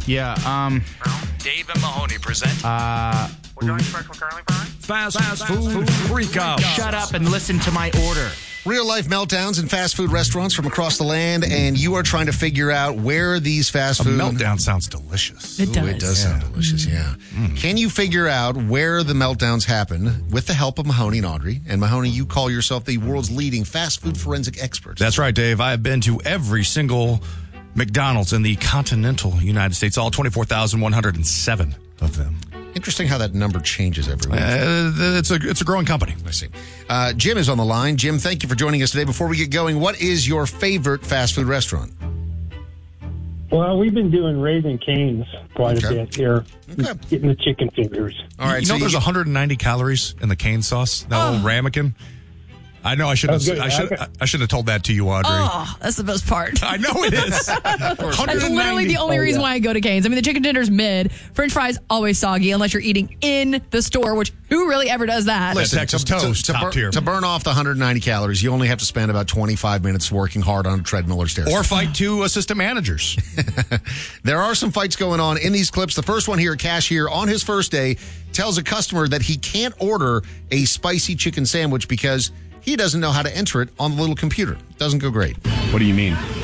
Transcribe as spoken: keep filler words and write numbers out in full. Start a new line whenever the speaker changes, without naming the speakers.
Yeah, um...
Dave and Mahoney present...
Uh...
We're doing special curly fries?
Fast, fast food freak out.
Shut up and listen to my order.
Real-life meltdowns in fast food restaurants from across the land, and you are trying to figure out where these fast
A
food...
meltdown sounds delicious.
It
Ooh,
does.
it does sound delicious, yeah. Mm. Can you figure out where the meltdowns happen with the help of Mahoney and Audrey? And Mahoney, you call yourself the world's leading fast food forensic expert.
That's right, Dave. I have been to every single McDonald's in the continental United States, all twenty-four thousand one hundred seven of them.
Interesting how that number changes every week.
Uh, it's a it's a growing company.
I see. Uh, Jim is on the line. Jim, thank you for joining us today. Before we get going, what is your favorite fast food restaurant?
Well, we've been doing Raising Cane's quite
Okay.
a bit here.
Okay.
Getting the chicken fingers.
All right.
You
so
know, there's
you-
one hundred ninety calories in the cane sauce. That old ramekin. I know. I should have.
Oh, good.
I should. I should have told that to you, Audrey.
Oh, that's the best part.
I know it is.
That's literally the only
Oh,
reason
yeah.
why I go to Cane's. I mean, the chicken tender's mid. French fries always soggy unless you're eating in the store, which who really ever does that?
Listen, Texas toast, top
bur-
tier.
to burn off the one hundred ninety calories, you only have to spend about twenty-five minutes working hard on a treadmill or stairs.
Or fight two assistant managers.
There are some fights going on in these clips. The first one here, a cashier on his first day tells a customer that he can't order a spicy chicken sandwich because he doesn't know how to enter it on the little computer. Doesn't go great.
What do you mean?